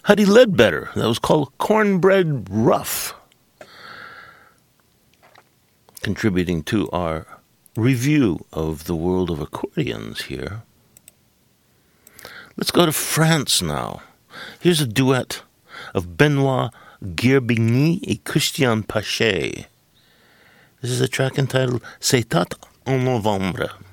Huddie Ledbetter. That was called Cornbread Rough. Contributing to our review of the world of accordions here. Let's go to France now. Here's a duet of Benoit Gerbigny et Christian Pache. This is a track entitled C'est en novembre.